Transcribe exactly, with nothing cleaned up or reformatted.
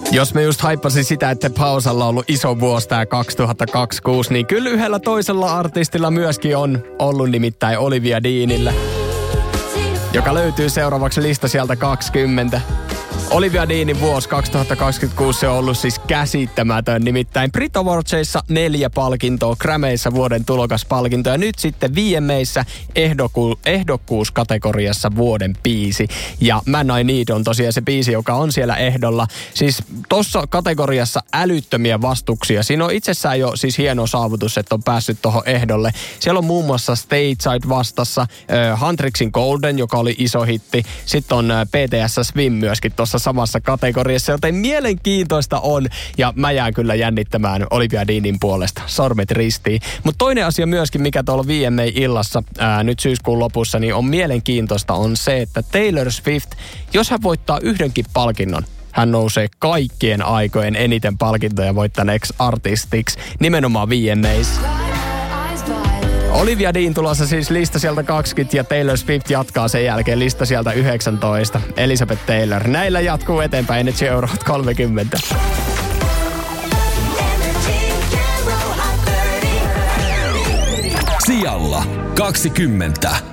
Jos me just haippasin sitä, että Pausalla on ollut iso vuosi tää kaksituhattakaksikymmentäkuusi, niin kyllä yhdellä toisella artistilla myöskin on ollut, nimittäin Olivia Deanillä, joka löytyy seuraavaksi lista sieltä kaksikymmentä. Olivia Deanin vuosi kaksituhattakaksikymmentäkuusi on ollut siis käsittämätön, nimittäin Brit Awardsissa neljä palkintoa, Grammyissa vuoden tulokaspalkinto ja nyt sitten V M A:ssä ehdokku- ehdokkuuskategoriassa vuoden biisi. Ja Man I Need on tosiaan se biisi, joka on siellä ehdolla. Siis tossa kategoriassa älyttömiä vastuksia. Siinä on itsessään jo siis hieno saavutus, että on päässyt tohon ehdolle. Siellä on muun muassa Stateside vastassa, äh, Huntrixin Golden, joka oli iso hitti. Sitten on äh, P T S Swim myöskin tuossa samassa kategoriassa, joten mielenkiintoista on. Ja mä jään kyllä jännittämään Olivia Deanin puolesta. Sormet ristiin. Mutta toinen asia myöskin, mikä tuolla V M A-illassa ää, nyt syyskuun lopussa, niin on mielenkiintoista, on se, että Taylor Swift, jos hän voittaa yhdenkin palkinnon, hän nousee kaikkien aikojen eniten palkintoja voittaneeksi artistiksi, nimenomaan V M A:ssa. Olivia Dean tulossa siis lista sieltä kaksikymmentä ja Taylor Swift jatkaa sen jälkeen lista sieltä yhdeksäntoista. Elizabeth Taylor. Näillä jatkuu eteenpäin Energy Eurot kolmekymmentä. Sijalla kaksikymmentä.